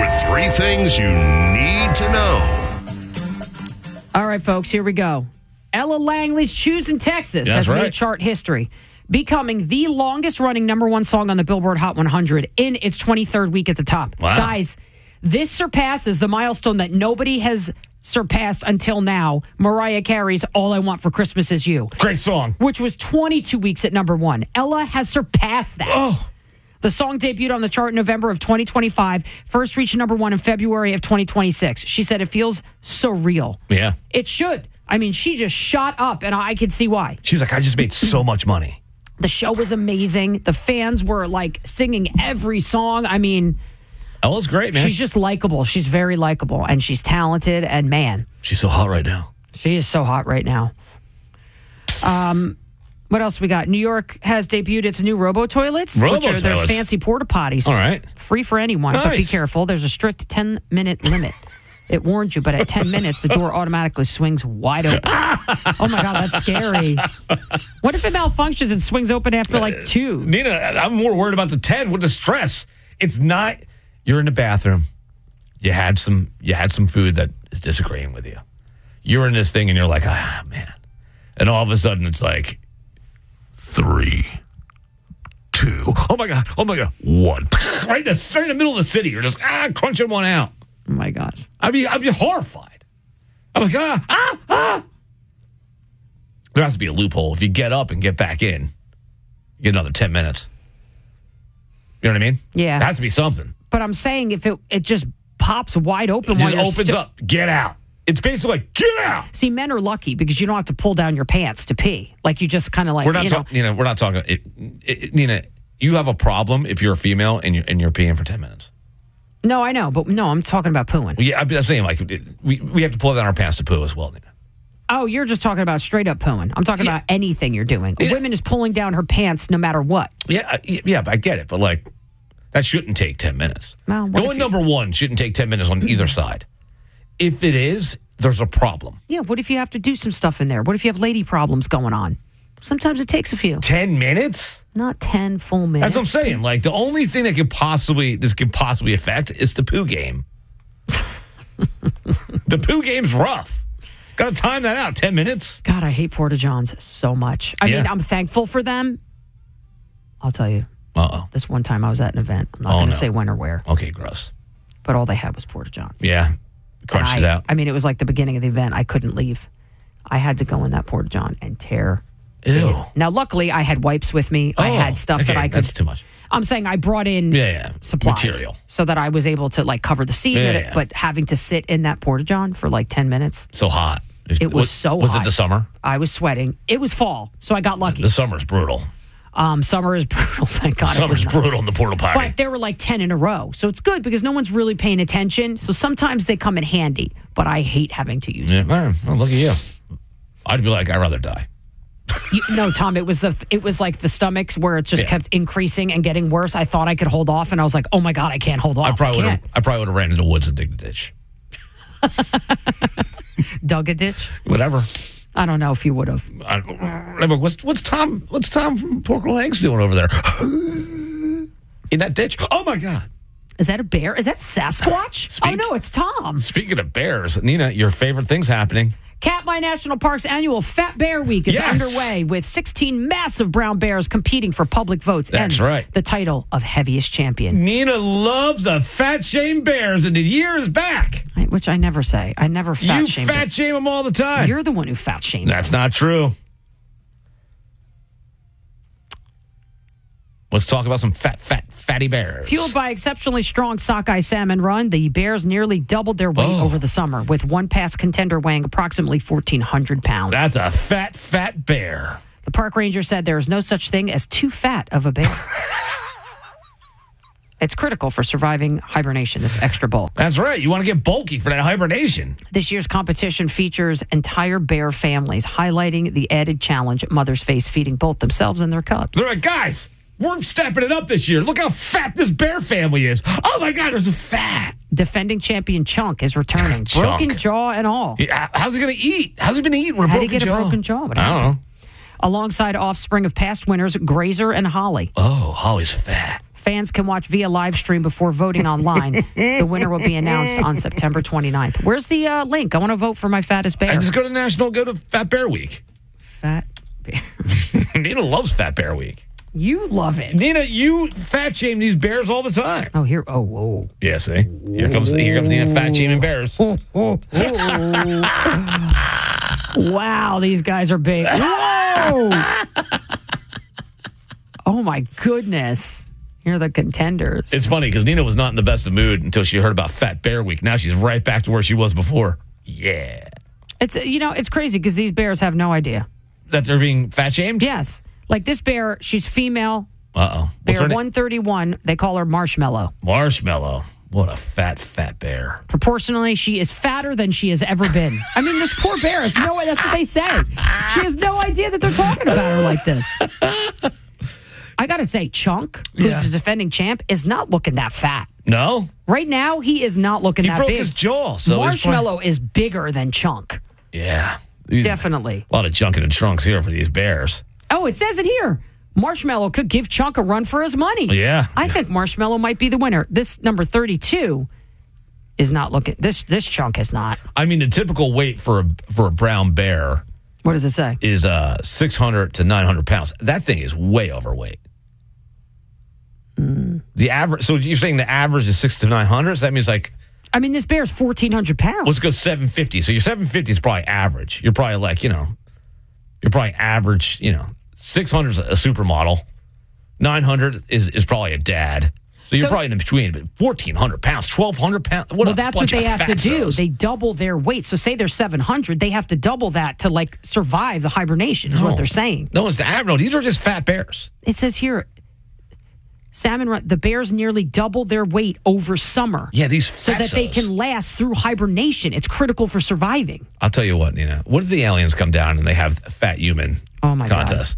with 3 things you need to know. All right, folks, here we go. Ella Langley's Choosing Texas has made chart history, becoming the longest-running #1 song on the Billboard Hot 100 in its 23rd week at the top. Wow. Guys, this surpasses the milestone that nobody has surpassed until now, Mariah Carey's All I Want for Christmas Is You. Great song. Which was 22 weeks at #1. Ella has surpassed that. Oh. The song debuted on the chart in November of 2025, first reached #1 in February of 2026. She said it feels surreal. Yeah. It should. I mean, she just shot up, and I could see why. She was like, I just made so much money. The show was amazing. The fans were, like, singing every song. I mean, Ella's great, man. she's just likable. She's very likable, and she's talented, and man, She's so hot right now. she is so hot right now. What else we got? New York has debuted its new robo-toilets, which are their Robo-toilets. fancy porta potties. All right. Free for anyone, but be Nice. careful. There's a strict 10-minute limit. It warned you, but at 10 minutes, the door automatically swings wide open. Oh, my God, that's scary. What if it malfunctions and swings open after, like, 2? Nina, I'm more worried about the 10 with the stress. It's not, you're in the bathroom. You had some food that is disagreeing with you. You're in this thing and you're like, man. And all of a sudden it's like 3, 2, oh my God, 1. Right in the middle of the city. You're just crunching one out. Oh, my gosh. I'd be horrified. I'm like, There has to be a loophole. If you get up and get back in, you get another 10 minutes. You know what I mean? Yeah. It has to be something. But I'm saying if it just pops wide open It while just you're opens up. Get out. It's basically like, get out. See, men are lucky because you don't have to pull down your pants to pee. Like, you just kind of like, We're not talking. Nina, we're not talking. Nina, you have a problem if you're a female and you're peeing for 10 minutes. No, I know, but no, I'm talking about pooing. Yeah, I'm saying like we have to pull down our pants to poo as well, Nina. Oh, you're just talking about straight up pooing. I'm talking about anything you're doing. A woman is pulling down her pants no matter what. Yeah, I get it, but like that shouldn't take 10 minutes. Well, Going #1 shouldn't take 10 minutes on either side. If it is, there's a problem. Yeah, what if you have to do some stuff in there? What if you have lady problems going on? Sometimes it takes a few. 10 minutes? Not 10 full minutes. That's what I'm saying. Like the only thing that could possibly affect is the poo game. The poo game's rough. Got to time that out. 10 minutes. God, I hate Porta Johns so much. I mean, I'm thankful for them. I'll tell you. This one time I was at an event. I'm not going to say when or where. Okay, gross. But all they had was Porta Johns. Yeah. Crunched it out. I mean, it was like the beginning of the event. I couldn't leave. I had to go in that Porta John and tear. Ew. Now, luckily, I had wipes with me. I had stuff that I could. That's too much. I'm saying I brought in supplies. Material. So that I was able to like cover the seat. But having to sit in that Porta John for like 10 minutes. So hot. It was so hot. Was it the summer? I was sweating. It was fall, so I got lucky. The summer's brutal. Summer is brutal, thank God. Summer's brutal in the porta potty. But there were like 10 in a row. So it's good because no one's really paying attention. So sometimes they come in handy, but I hate having to use them. Yeah, well, look at you. I'd be like, I'd rather die. No, Tom, it was like the stomachs where it just kept increasing and getting worse. I thought I could hold off, and I was like, oh my God, I can't hold off. I probably would have ran into the woods and digged a ditch. Dug a ditch? Whatever. I don't know if you would have. What's Tom from Pork Roll Eggs doing over there? In that ditch? Oh my God. Is that a bear? Is that Sasquatch? Oh no, it's Tom. Speaking of bears, Nina, your favorite thing's happening. Katmai National Park's annual Fat Bear Week is underway with 16 massive brown bears competing for public votes. That's right. The title of heaviest champion. Nina loves the fat shame bears, and the year is back. Which I never say. I never fat shame. You fat shame them all the time. You're the one who fat shames That's not true. Let's talk about some fatty bears. Fueled by exceptionally strong sockeye salmon run, the bears nearly doubled their weight over the summer, with one past contender weighing approximately 1,400 pounds. That's a fat bear. The park ranger said there is no such thing as too fat of a bear. It's critical for surviving hibernation, this extra bulk. That's right. You want to get bulky for that hibernation. This year's competition features entire bear families, highlighting the added challenge mothers face feeding both themselves and their cubs. They're like, guys, we're stepping it up this year. Look how fat this bear family is. Oh, my God, there's a fat. Defending champion Chunk is returning. Broken jaw and all. Yeah, how's he going to eat? How's he been eating with a broken jaw? How did he get a broken jaw? I don't know. Alongside offspring of past winners, Grazer and Holly. Oh, Holly's fat. Fans can watch via live stream before voting online. The winner will be announced on September 29th. Where's the link? I want to vote for my fattest bear. Just go to Fat Bear Week. Fat Bear. Nina loves Fat Bear Week. You love it. Nina, you fat shame these bears all the time. Oh, here. Oh, whoa. Yeah, see? Here comes Nina fat shaming bears. Wow, these guys are big. Whoa! Oh, my goodness. You're the contenders. It's funny because Nina was not in the best of mood until she heard about Fat Bear Week. Now she's right back to where she was before. Yeah. It's crazy because these bears have no idea. That they're being fat shamed? Yes. Like this bear, she's female. Uh-oh. Bear 131. They call her Marshmallow. Marshmallow. What a fat bear. Proportionally, she is fatter than she has ever been. I mean, this poor bear has no idea. That's what they say. She has no idea that they're talking about her like this. I got to say, Chunk, who's the defending champ, is not looking that fat. No? Right now, he is not looking that big. He broke his jaw. So Marshmallow is bigger than Chunk. Yeah. Definitely. A lot of junk in the trunks here for these bears. Oh, it says it here. Marshmallow could give Chunk a run for his money. Yeah. I think Marshmallow might be the winner. This number 32 is not looking. This Chunk is not. I mean, the typical weight for a brown bear. What does it say? Is 600 to 900 pounds. That thing is way overweight. The average. So you're saying the average is 600 to 900? So that means like. I mean, this bear's 1,400 pounds. Let's go 750. So your 750 is probably average. You're probably like, you're probably average, 600 is a supermodel. 900 is probably a dad. So you're probably in between. But 1,400 pounds, 1,200 pounds. That's what they have to do. They double their weight. So say they're 700, they have to double that to survive the hibernation. Is what they're saying. No, it's the average. No, these are just fat bears. It says here. The bears nearly double their weight over summer. Yeah, these so that they can last through hibernation. It's critical for surviving. I'll tell you what, Nina. What if the aliens come down and they have a fat human contest?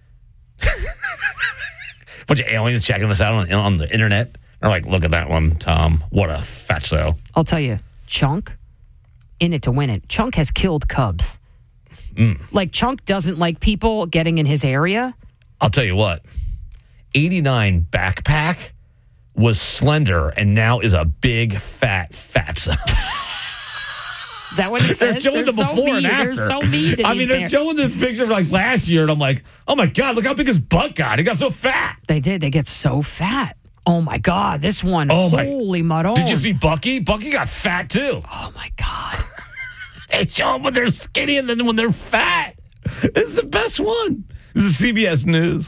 Bunch of aliens checking us out on the internet. They're like, look at that one, Tom. What a fatso. I'll tell you, Chunk, in it to win it. Chunk has killed cubs. Chunk doesn't like people getting in his area. I'll tell you what. 89 backpack was slender and now is a big fatso. Is that what it says? They're showing the before and after. They're so mean. They're showing this picture of last year, and I'm like, oh my God, look how big his butt got. He got so fat. They did. They get so fat. Oh my God, this one. Holy madon. Did you see Bucky? Bucky got fat too. Oh my God. They show them when they're skinny and then when they're fat. This is the best one. This is CBS News.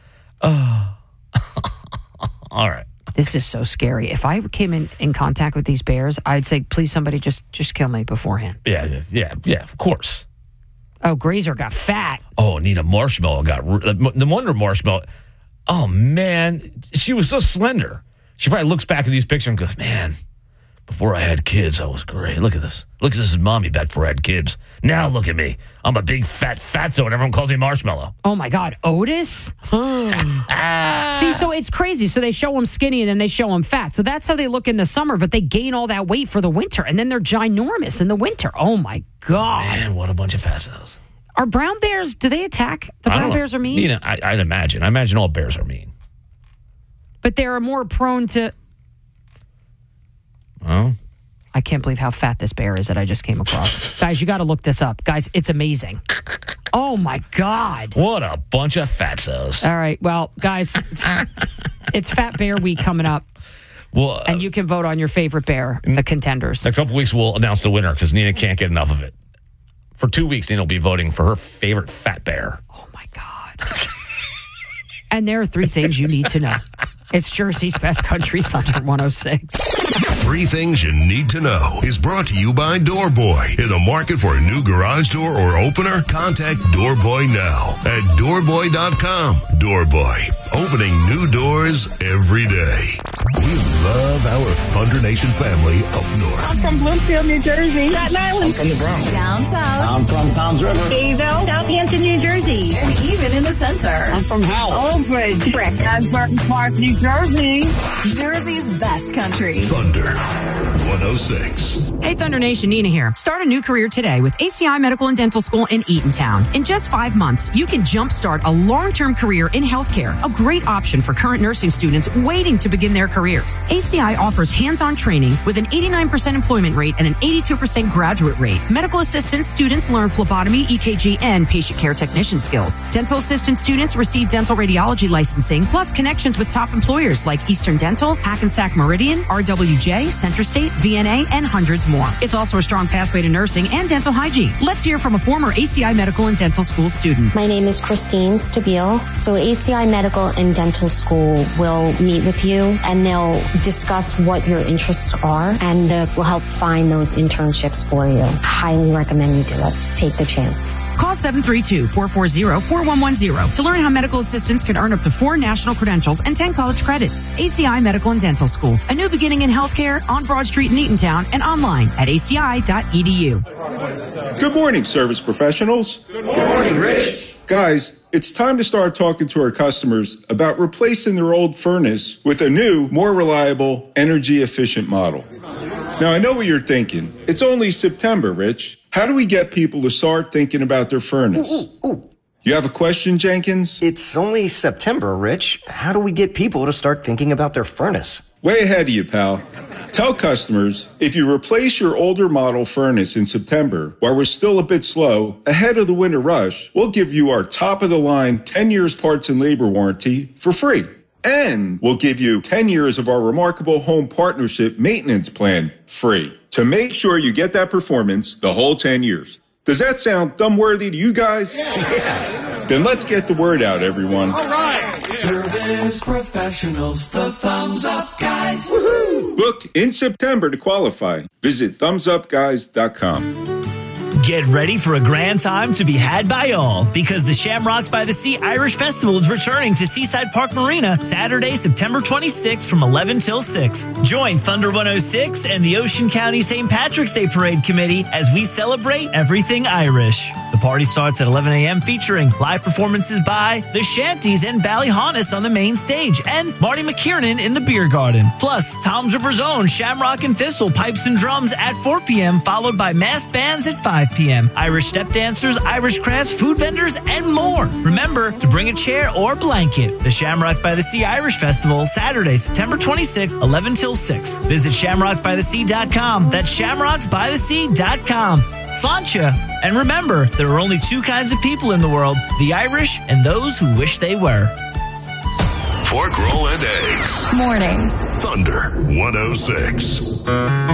All right. This is so scary. If I came in contact with these bears, I'd say, please, somebody just kill me beforehand. Yeah, of course. Oh, Grazer got fat. Oh, Nina Marshmallow got... No wonder Marshmallow... Oh, man. She was so slender. She probably looks back at these pictures and goes, man, before I had kids, I was great. Look at this. Look at this as mommy back before I had kids. Now look at me. I'm a big fatso and everyone calls me Marshmallow. Oh, my God. Otis? See, so it's crazy. So they show him skinny and then they show him fat. So that's how they look in the summer, but they gain all that weight for the winter. And then they're ginormous in the winter. Oh, my God. Man, what a bunch of fatsos. Are brown bears, do they attack? The brown bears are mean? Nina, I'd imagine. I imagine all bears are mean. But they're more prone to... Oh? I can't believe how fat this bear is that I just came across. Guys, you got to look this up. Guys, it's amazing. Oh, my God. What a bunch of fatsos. All right. Well, guys, it's Fat Bear Week coming up. Well, and you can vote on your favorite bear, the contenders. Next couple weeks, we'll announce the winner because Nina can't get enough of it. For 2 weeks, Nina will be voting for her favorite fat bear. Oh, my God. And there are 3 things you need to know. It's Jersey's Best Country Thunder 106. 3 things you need to know is brought to you by Doorboy. In the market for a new garage door or opener? Contact Doorboy now at doorboy.com. Doorboy, opening new doors every day. We love our Thunder Nation family up north. I'm from Bloomfield, New Jersey. Staten Island. I'm from the Bronx. Down south. I'm from Toms River. Bayville. Southampton, New Jersey. And even in the center. I'm from Howell. Old Bridge. Asbury Park, New Jersey. Jersey Jersey's best country. Thunder 106. Hey, Thunder Nation, Nina here. Start a new career today with ACI Medical and Dental School in Eatontown. In just 5 months, you can jumpstart a long-term career in healthcare, a great option for current nursing students waiting to begin their careers. ACI offers hands-on training with an 89% employment rate and an 82% graduate rate. Medical assistant students learn phlebotomy, EKG, and patient care technician skills. Dental assistant students receive dental radiology licensing, plus connections with top employers like Eastern Dental, Hackensack Meridian, RWJ, CentraState, VNA, and hundreds more. It's also a strong pathway to nursing and dental hygiene. Let's hear from a former ACI Medical and Dental School student. My name is Christine Stabile. So ACI Medical and Dental School will meet with you and they'll discuss what your interests are and will help find those internships for you. Highly recommend you do it. Take the chance. Call 732-440-4110 to learn how medical assistants can earn up to 4 national credentials and 10 college credits. ACI Medical and Dental School, a new beginning in healthcare on Broad Street in Eatontown and online at aci.edu. Good morning, service professionals. Good morning, Rich. Guys, it's time to start talking to our customers about replacing their old furnace with a new, more reliable, energy-efficient model. Now, I know what you're thinking. It's only September, Rich. How do we get people to start thinking about their furnace? You have a question, Jenkins? It's only September, Rich. How do we get people to start thinking about their furnace? Way ahead of you, pal. Tell customers, if you replace your older model furnace in September, while we're still a bit slow, ahead of the winter rush, we'll give you our top-of-the-line 10 years parts and labor warranty for free. And we'll give you 10 years of our remarkable home partnership maintenance plan free to make sure you get that performance the whole 10 years. Does that sound thumb-worthy to you guys? Yeah. Then let's get the word out, everyone. All right. Service professionals, the Thumbs Up Guys. Woohoo! Book in September to qualify. Visit thumbsupguys.com. Get ready for a grand time to be had by all, because the Shamrocks by the Sea Irish Festival is returning to Seaside Park Marina Saturday, September 26th from 11 till 6. Join Thunder 106 and the Ocean County St. Patrick's Day Parade Committee as we celebrate everything Irish. The party starts at 11 a.m. featuring live performances by the Shanties and Ballyhonus on the main stage and Marty McKiernan in the beer garden. Plus, Tom's River's own Shamrock and Thistle pipes and drums at 4 p.m. followed by mass bands at 5 p.m. Irish step dancers, Irish crafts, food vendors, and more. Remember to bring a chair or blanket. The Shamrock by the Sea Irish Festival, Saturday, September 26th, 11 till 6. Visit shamrocksbythesea.com. That's shamrocksbythesea.com. Sláinte. And remember, there are only 2 kinds of people in the world, the Irish and those who wish they were. Pork roll and eggs. Mornings. Thunder 106.